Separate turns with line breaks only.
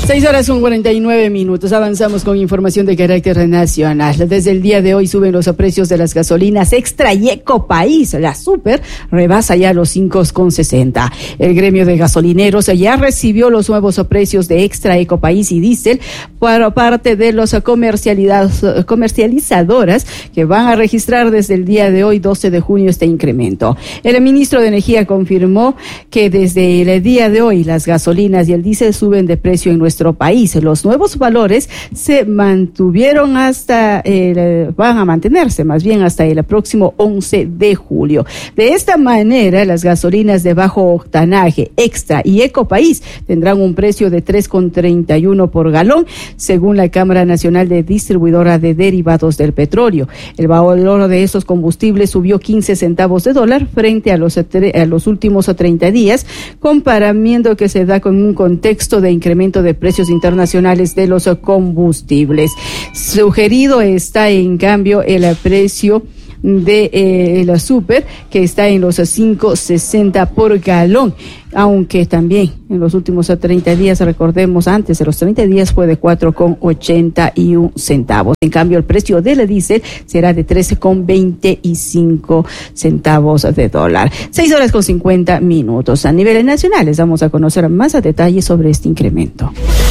6:49. Avanzamos con información de carácter nacional. Desde el día de hoy suben los precios de las gasolinas Extra y Ecopaís. La Super rebasa ya los 5,60. El gremio de gasolineros ya recibió los nuevos precios de Extra, Ecopaís y Diesel por parte de los comercializadoras que van a registrar desde el día de hoy, 12 de junio, este incremento. El ministro de Energía confirmó que desde el día de hoy las gasolinas y el diésel suben de precio en nuestro país. Los nuevos valores se mantuvieron van a mantenerse más bien hasta el próximo 11 de julio. De esta manera, las gasolinas de bajo octanaje, Extra y Ecopaís tendrán un precio de 3,31 por galón, según la Cámara Nacional de Distribuidora de Derivados del Petróleo. El valor de esos combustibles subió 15 centavos de dólar frente a los últimos 30 días, comparamiento que se da con un contexto de incremento de precios internacionales de los combustibles. Sugerido está, en cambio, el precio de la Super, que está en los 5,60 por galón, aunque también en los últimos 30 días, recordemos, antes de los 30 días fue de 4,81 centavos. En cambio, el precio del diésel será de 13,25 centavos de dólar. 6:50. A nivel nacional les vamos a conocer más a detalle sobre este incremento.